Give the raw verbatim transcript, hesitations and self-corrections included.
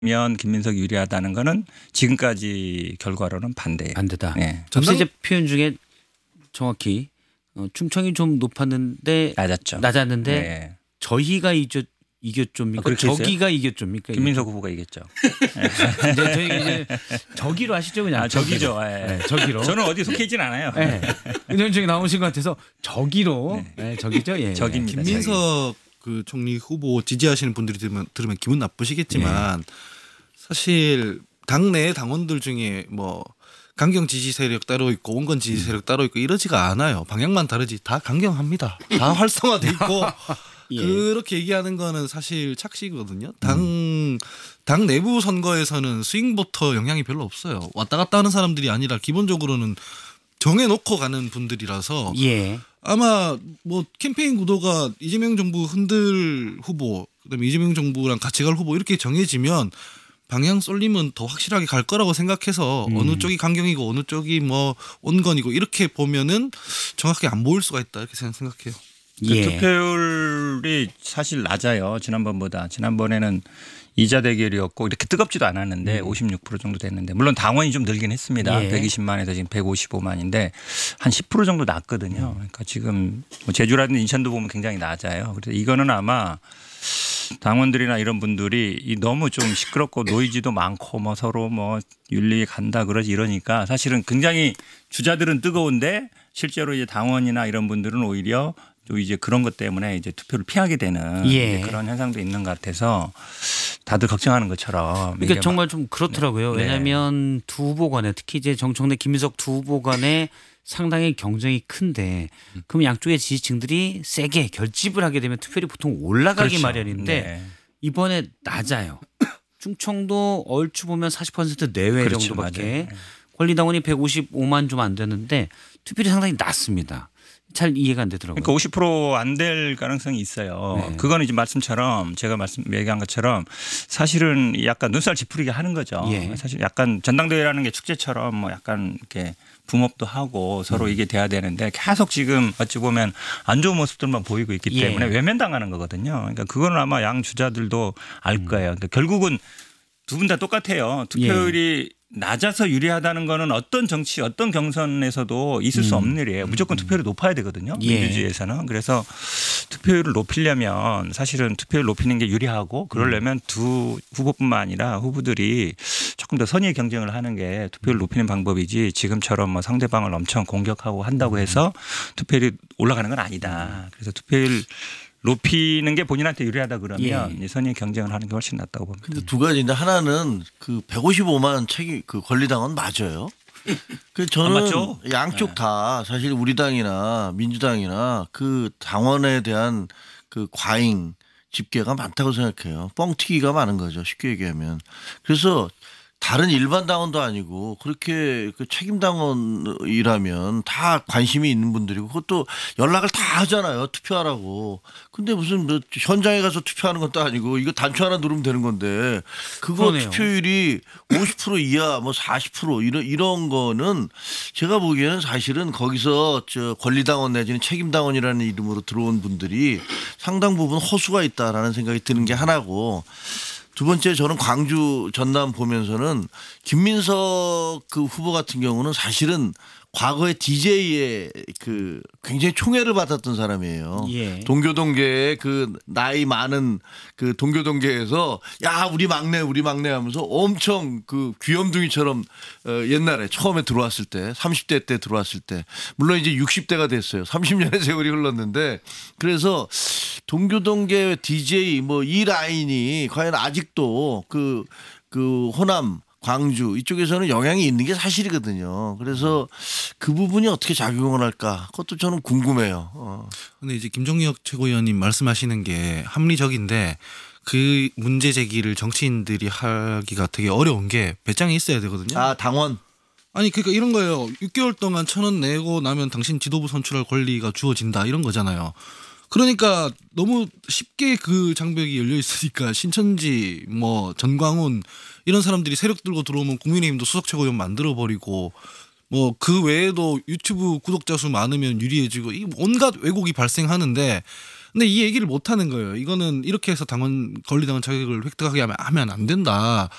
면 김민석이 유리하다는 거는 지금까지 결과로는 반대예요. 반대다. 네. 전당제 표현 중에 정확히 어, 충청이 좀 높았는데 낮았죠. 낮았는데 네. 저희가 이겼 이겼죠입니까? 아, 그렇게 저기가 이겼죠입니까? 김민석 후보가 이겼죠. 이제 저희 이제 저기로 하시죠 그냥. 아, 저기죠. 네. 네, 저기로. 저는 어디 속해 있진 않아요. 네. 의원 중에 나오신 것 같아서 저기로. 네. 네, 저기죠. 예. 저기입니다. 김민석 그 총리 후보 지지하시는 분들이 들으면, 들으면 기분 나쁘시겠지만 네. 사실 당내 당원들 중에 뭐 강경 지지 세력 따로 있고 온건 지지 세력 따로 있고 이러지가 않아요. 방향만 다르지 다 강경합니다. 다 활성화돼 있고 예. 그렇게 얘기하는 거는 사실 착시거든요. 당, 당 내부 선거에서는 스윙보터 영향이 별로 없어요. 왔다 갔다 하는 사람들이 아니라 기본적으로는 정해놓고 가는 분들이라서 예. 아마 뭐 캠페인 구도가 이재명 정부 흔들 후보 그다음에 이재명 정부랑 같이 갈 후보 이렇게 정해지면 방향 쏠림은 더 확실하게 갈 거라고 생각해서 음. 어느 쪽이 강경이고 어느 쪽이 뭐 온건이고 이렇게 보면은 정확하게 안 보일 수가 있다 이렇게 생각해요. 그 예. 투표율이 사실 낮아요. 지난번보다. 지난번에는 이자 대결이었고 이렇게 뜨겁지도 않았는데 음. 오십육 퍼센트 정도 됐는데 물론 당원이 좀 늘긴 했습니다. 예. 백이십만에서 지금 백오십오만인데 한 십 퍼센트 정도 낮거든요. 그러니까 지금 뭐 제주라든지 인천도 보면 굉장히 낮아요. 그래서 이거는 아마 당원들이나 이런 분들이 이 너무 좀 시끄럽고 노이즈도 많고 뭐 서로 뭐 윤리에 간다 그러지 이러니까 사실은 굉장히 주자들은 뜨거운데 실제로 이제 당원이나 이런 분들은 오히려 또 이제 그런 것 때문에 이제 투표를 피하게 되는 예. 이제 그런 현상도 있는 것 같아서 다들 걱정하는 것처럼. 그러니까 정말 좀 그렇더라고요. 네. 왜냐하면 두 후보 간에 특히 이제 정청래 김민석 두 후보 간에 상당히 경쟁이 큰데 그럼 양쪽의 지지층들이 세게 결집을 하게 되면 투표율이 보통 올라가기 그렇죠. 마련인데 네. 이번에 낮아요. 충청도 얼추 보면 사십 퍼센트 내외 그렇죠. 정도밖에 맞아요. 권리당원이 백오십오만 좀 안 되는데 투표율이 상당히 낮습니다. 잘 이해가 안 되더라고요. 그러니까 오십 퍼센트 안 될 가능성이 있어요. 네. 그거는 이제 말씀처럼 제가 말씀 얘기한 것처럼 사실은 약간 눈살 찌푸리게 하는 거죠. 예. 사실 약간 전당대회라는 게 축제처럼 뭐 약간 이렇게 붐업도 하고 서로 음. 이게 돼야 되는데 계속 지금 어찌 보면 안 좋은 모습들만 보이고 있기 예. 때문에 외면당하는 거거든요. 그러니까 그거는 아마 양 주자들도 음. 알 거예요. 근데 결국은 두 분 다 똑같아요. 투표율이 낮아서 유리하다는 거는 어떤 정치 어떤 경선에서도 있을 수 없는 일이에요. 무조건 투표율이 높아야 되거든요. 예. 민주주의에서는. 그래서 투표율을 높이려면 사실은 투표율 높이는 게 유리하고 그러려면 두 후보뿐만 아니라 후보들이 조금 더 선의의 경쟁을 하는 게 투표율 높이는 방법이지 지금처럼 뭐 상대방을 엄청 공격하고 한다고 해서 투표율이 올라가는 건 아니다. 그래서 투표율 높이는 게 본인한테 유리하다 그러면 예. 선의의 경쟁을 하는 게 훨씬 낫다고 봅니다. 근데 두 가지인데 하나는 그 백오십오만 책임 그 권리당원 맞아요. 그 저는 아, 맞죠? 양쪽 네. 다 사실 우리 당이나 민주당이나 그 당원에 대한 그 과잉 집계가 많다고 생각해요. 뻥튀기가 많은 거죠. 쉽게 얘기하면. 그래서 다른 일반 당원도 아니고 그렇게 그 책임 당원이라면 다 관심이 있는 분들이고 그것도 연락을 다 하잖아요. 투표하라고. 근데 무슨 뭐 현장에 가서 투표하는 것도 아니고 이거 단추 하나 누르면 되는 건데 그거 그러네요. 투표율이 오십 퍼센트 이하 뭐 사십 퍼센트 이런 이런 거는 제가 보기에는 사실은 거기서 저 권리당원 내지는 책임당원이라는 이름으로 들어온 분들이 상당 부분 허수가 있다라는 생각이 드는 게 하나고 두 번째 저는 광주 전남 보면서는 김민석 그 후보 같은 경우는 사실은 과거에 디제이의 그 굉장히 총애를 받았던 사람이에요. 예. 동교동계의 그 나이 많은 그 동교동계에서 야 우리 막내 우리 막내 하면서 엄청 그 귀염둥이처럼 어 옛날에 처음에 들어왔을 때 삼십 대 때 들어왔을 때 물론 이제 육십 대가 됐어요. 삼십 년의 세월이 흘렀는데 그래서 동교동계 디제이 뭐 이 라인이 과연 아직도 그 그 호남 광주 이쪽에서는 영향이 있는 게 사실이거든요. 그래서 그 부분이 어떻게 작용을 할까? 그것도 저는 궁금해요. 어. 근데 이제 김종혁 최고위원님 말씀하시는 게 합리적인데 그 문제 제기를 정치인들이 하기가 되게 어려운 게 배짱이 있어야 되거든요. 아 당원. 아니 그러니까 이런 거예요. 육 개월 동안 천 원 내고 나면 당신 지도부 선출할 권리가 주어진다 이런 거잖아요. 그러니까 너무 쉽게 그 장벽이 열려 있으니까 신천지 뭐 전광훈 이런 사람들이 세력 들고 들어오면 국민의힘도 수석 최고위원 만들어 버리고 뭐 그 외에도 유튜브 구독자 수 많으면 유리해지고 이 온갖 왜곡이 발생하는데 근데 이 얘기를 못 하는 거예요. 이거는 이렇게 해서 당원 권리당원 자격을 획득하게 하면 하면 안 된다.